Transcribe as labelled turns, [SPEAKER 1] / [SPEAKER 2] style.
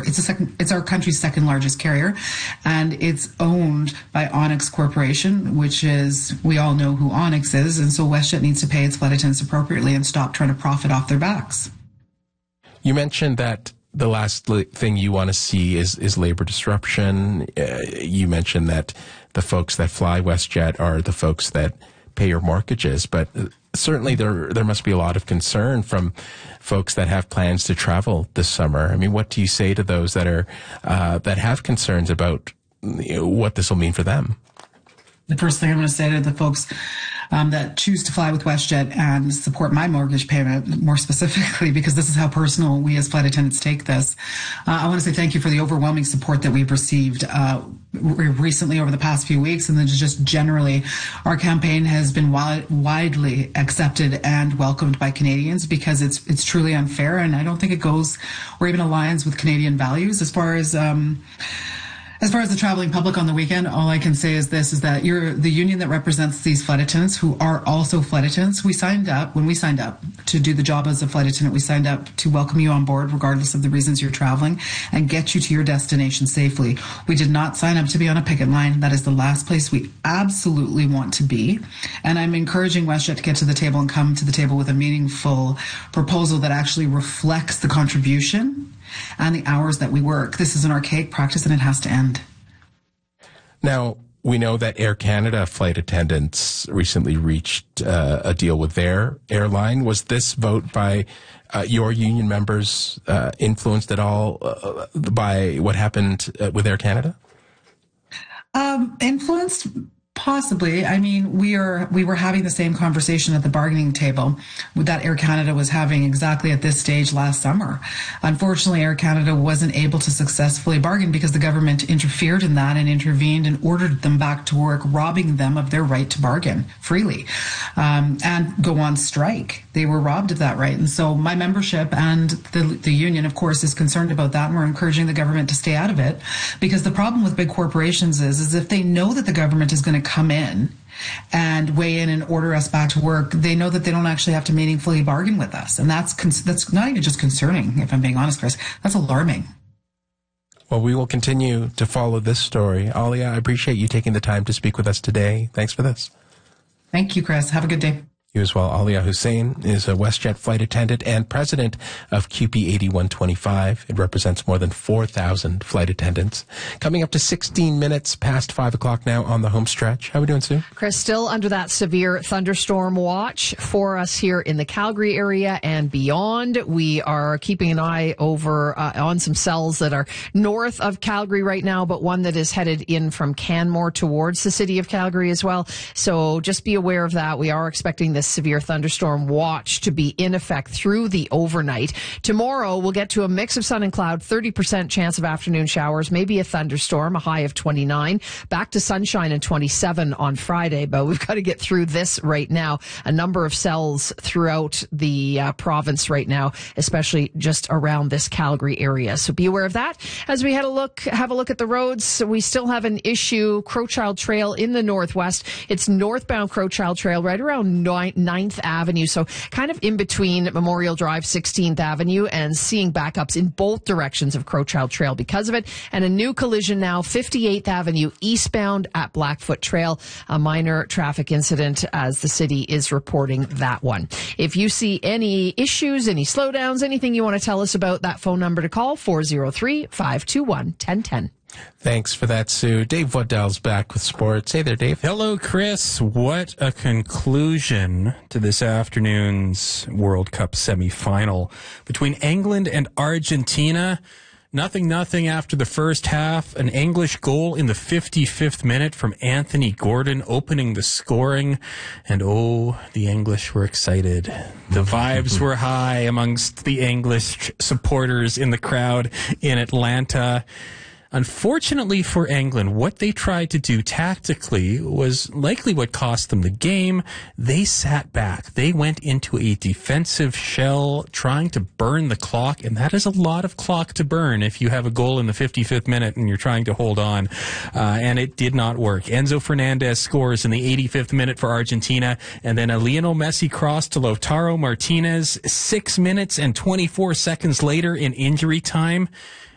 [SPEAKER 1] It's our country's second largest carrier, and it's owned by Onyx Corporation, which is, we all know who Onyx is, and so WestJet needs to pay its flight attendants appropriately and stop trying to profit off their backs.
[SPEAKER 2] You mentioned that the last thing you want to see is labor disruption. You mentioned that the folks that fly WestJet are the folks that pay your mortgages, but certainly there must be a lot of concern from folks that have plans to travel this summer. I mean, what do you say to those that are that have concerns about what this will mean for them?
[SPEAKER 1] The first thing I'm going to say to the folks that choose to fly with WestJet and support my mortgage payment, more specifically, because this is how personal we as flight attendants take this, I want to say thank you for the overwhelming support that we've received recently over the past few weeks, and then just generally, our campaign has been widely accepted and welcomed by Canadians because it's truly unfair, and I don't think it goes or even aligns with Canadian values as far as the traveling public on the weekend. All I can say is this, is that you're the union that represents these flight attendants who are also flight attendants. When we signed up to do the job as a flight attendant, we signed up to welcome you on board regardless of the reasons you're traveling and get you to your destination safely. We did not sign up to be on a picket line. That is the last place we absolutely want to be. And I'm encouraging WestJet to get to the table and come to the table with a meaningful proposal that actually reflects the contribution and the hours that we work. This is an archaic practice and it has to end.
[SPEAKER 2] Now, we know that Air Canada flight attendants recently reached a deal with their airline. Was this vote by your union members influenced at all by what happened with Air Canada?
[SPEAKER 1] Influenced? Possibly. I mean, we were having the same conversation at the bargaining table that Air Canada was having exactly at this stage last summer. Unfortunately, Air Canada wasn't able to successfully bargain because the government interfered in that and intervened and ordered them back to work, robbing them of their right to bargain freely and go on strike. They were robbed of that right. And so my membership and the union, of course, is concerned about that, and we're encouraging the government to stay out of it, because the problem with big corporations is if they know that the government is going to come in and weigh in and order us back to work, they know that they don't actually have to meaningfully bargain with us. And that's not even just concerning, if I'm being honest, Chris. That's alarming.
[SPEAKER 2] Well, we will continue to follow this story. Alia, I appreciate you taking the time to speak with us today. Thanks for this.
[SPEAKER 1] Thank you, Chris. Have a good day.
[SPEAKER 2] You as well. Alia Hussein is a WestJet flight attendant and president of QP 8125. It represents more than 4,000 flight attendants. Coming up to 16 minutes past 5 o'clock now on the home stretch. How are we doing, Sue?
[SPEAKER 3] Chris, still under that severe thunderstorm watch for us here in the Calgary area and beyond. We are keeping an eye over on some cells that are north of Calgary right now, but one that is headed in from Canmore towards the city of Calgary as well. So just be aware of that. We are expecting this severe thunderstorm watch to be in effect through the overnight. Tomorrow, we'll get to a mix of sun and cloud, 30% chance of afternoon showers, maybe a thunderstorm, a high of 29. Back to sunshine and 27 on Friday, but we've got to get through this right now. A number of cells throughout the province right now, especially just around this Calgary area. So be aware of that. As we have a look at the roads, we still have an issue. Crowchild Trail in the northwest. It's northbound Crowchild Trail right around 9th Avenue, so kind of in between Memorial Drive, 16th Avenue, and seeing backups in both directions of Crowchild Trail because of it. And a new collision now, 58th Avenue eastbound at Blackfoot Trail. A minor traffic incident as the city is reporting that one. If you see any issues, any slowdowns, anything you want to tell us about, that phone number to call, 403-521-1010.
[SPEAKER 2] Thanks for that, Sue. Dave Waddell's back with sports. Hey there, Dave.
[SPEAKER 4] Hello, Chris. What a conclusion to this afternoon's World Cup semifinal between England and Argentina. 0-0 after the first half. An English goal in the 55th minute from Anthony Gordon opening the scoring. And oh, the English were excited. The vibes were high amongst the English supporters in the crowd in Atlanta. Unfortunately for England, what they tried to do tactically was likely what cost them the game. They sat back. They went into a defensive shell trying to burn the clock, and that is a lot of clock to burn if you have a goal in the 55th minute and you're trying to hold on. And it did not work. Enzo Fernandez scores in the 85th minute for Argentina, and then a Lionel Messi cross to Lautaro Martinez 6 minutes and 24 seconds later in injury time.